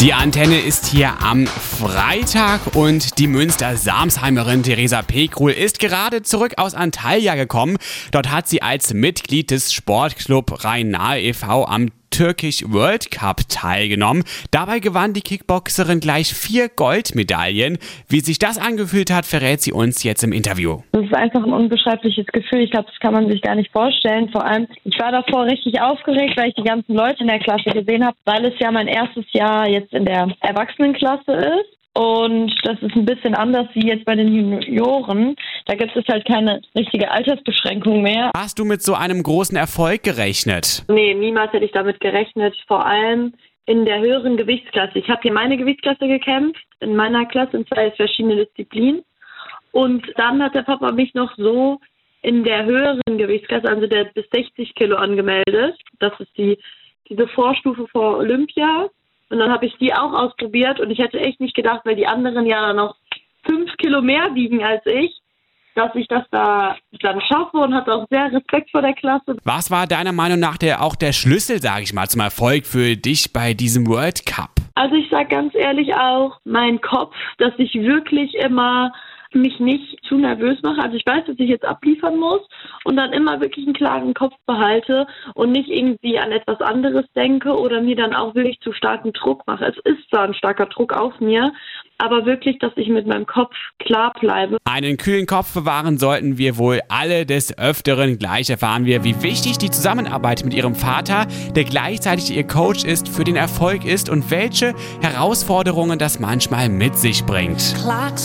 Die Antenne ist hier am Freitag und die Münster-Samsheimerin Theresa Pekruhl ist gerade zurück aus Antalya gekommen. Dort hat sie als Mitglied des Sportclub Rhein-Nahe e.V. am Turkish World Cup teilgenommen. Dabei gewann die Kickboxerin gleich 4 Goldmedaillen. Wie sich das angefühlt hat, verrät sie uns jetzt im Interview. Das ist einfach ein unbeschreibliches Gefühl. Ich glaube, das kann man sich gar nicht vorstellen. Vor allem, ich war davor richtig aufgeregt, weil ich die ganzen Leute in der Klasse gesehen habe, weil es ja mein erstes Jahr jetzt in der Erwachsenenklasse ist. Und das ist ein bisschen anders wie jetzt bei den Junioren. Da gibt es halt keine richtige Altersbeschränkung mehr. Hast du mit so einem großen Erfolg gerechnet? Nee, niemals hätte ich damit gerechnet. Vor allem in der höheren Gewichtsklasse. Ich habe hier meine Gewichtsklasse gekämpft, in meiner Klasse in 2 verschiedenen Disziplinen. Und dann hat der Papa mich noch so in der höheren Gewichtsklasse, also der bis 60 Kilo angemeldet. Das ist diese Vorstufe vor Olympia. Und dann habe ich die auch ausprobiert und ich hätte echt nicht gedacht, weil die anderen ja noch 5 Kilo mehr wiegen als ich, dass ich das da dann schaffe und hatte auch sehr Respekt vor der Klasse. Was war deiner Meinung nach auch der Schlüssel, sage ich mal, zum Erfolg für dich bei diesem World Cup? Also ich sage ganz ehrlich auch, mein Kopf, dass ich wirklich immer mich nicht zu nervös mache. Also ich weiß, dass ich jetzt abliefern muss und dann immer wirklich einen klaren Kopf behalte und nicht irgendwie an etwas anderes denke oder mir dann auch wirklich zu starken Druck mache. Es ist zwar ein starker Druck auf mir, aber wirklich, dass ich mit meinem Kopf klar bleibe. Einen kühlen Kopf bewahren sollten wir wohl alle des Öfteren. Gleich erfahren wir, wie wichtig die Zusammenarbeit mit ihrem Vater, der gleichzeitig ihr Coach ist, für den Erfolg ist und welche Herausforderungen das manchmal mit sich bringt.